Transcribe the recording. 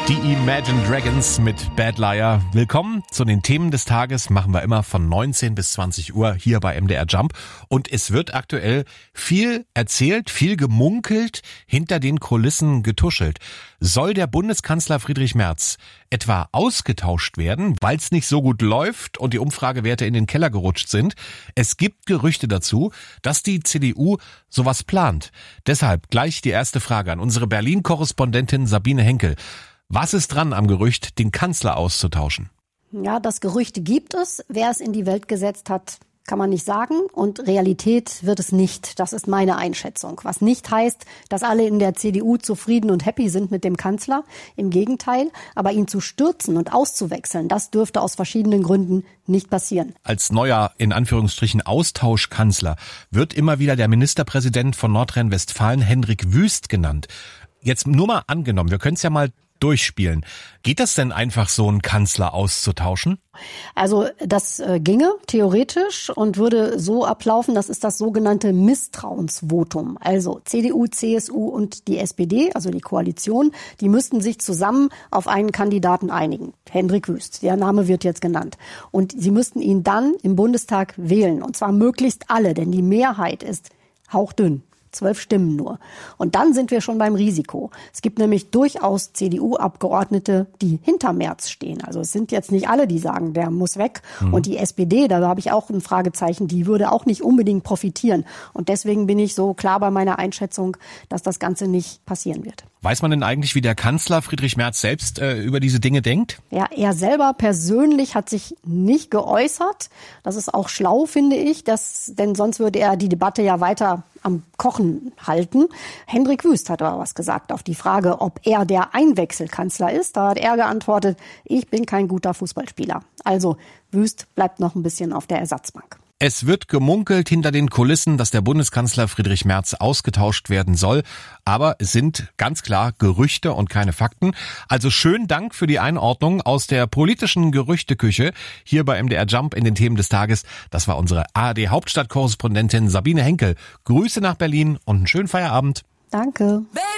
Die Imagine Dragons mit Bad Liar. Willkommen zu den Themen des Tages. Machen wir immer von 19 bis 20 Uhr hier bei MDR Jump. Und es wird aktuell viel erzählt, viel gemunkelt, hinter den Kulissen getuschelt. Soll der Bundeskanzler Friedrich Merz etwa ausgetauscht werden, weil es nicht so gut läuft und die Umfragewerte in den Keller gerutscht sind? Es gibt Gerüchte dazu, dass die CDU sowas plant. Deshalb gleich die erste Frage an unsere Berlin-Korrespondentin Sabine Henkel. Was ist dran am Gerücht, den Kanzler auszutauschen? Ja, das Gerücht gibt es. Wer es in die Welt gesetzt hat, kann man nicht sagen. Und Realität wird es nicht. Das ist meine Einschätzung. Was nicht heißt, dass alle in der CDU zufrieden und happy sind mit dem Kanzler. Im Gegenteil. Aber ihn zu stürzen und auszuwechseln, das dürfte aus verschiedenen Gründen nicht passieren. Als neuer, in Anführungsstrichen, Austauschkanzler wird immer wieder der Ministerpräsident von Nordrhein-Westfalen, Hendrik Wüst, genannt. Jetzt nur mal angenommen, wir können es ja mal durchspielen. Geht das denn einfach, so einen Kanzler auszutauschen? Also das ginge theoretisch und würde so ablaufen, das ist das sogenannte Misstrauensvotum. Also CDU, CSU und die SPD, also die Koalition, die müssten sich zusammen auf einen Kandidaten einigen. Hendrik Wüst, der Name wird jetzt genannt. Und sie müssten ihn dann im Bundestag wählen. Und zwar möglichst alle, denn die Mehrheit ist hauchdünn. 12 Stimmen nur. Und dann sind wir schon beim Risiko. Es gibt nämlich durchaus CDU-Abgeordnete, die hinter Merz stehen. Also es sind jetzt nicht alle, die sagen, der muss weg. Und die SPD, da habe ich auch ein Fragezeichen, die würde auch nicht unbedingt profitieren. Und deswegen bin ich so klar bei meiner Einschätzung, dass das Ganze nicht passieren wird. Weiß man denn eigentlich, wie der Kanzler Friedrich Merz selbst über diese Dinge denkt? Ja, er selber persönlich hat sich nicht geäußert. Das ist auch schlau, finde ich, denn sonst würde er die Debatte ja weiter am Kochen halten. Hendrik Wüst hat aber was gesagt auf die Frage, ob er der Einwechselkanzler ist. Da hat er geantwortet, ich bin kein guter Fußballspieler. Also Wüst bleibt noch ein bisschen auf der Ersatzbank. Es wird gemunkelt hinter den Kulissen, dass der Bundeskanzler Friedrich Merz ausgetauscht werden soll. Aber es sind ganz klar Gerüchte und keine Fakten. Also schönen Dank für die Einordnung aus der politischen Gerüchteküche hier bei MDR Jump in den Themen des Tages. Das war unsere ARD-Hauptstadtkorrespondentin Sabine Henkel. Grüße nach Berlin und einen schönen Feierabend. Danke.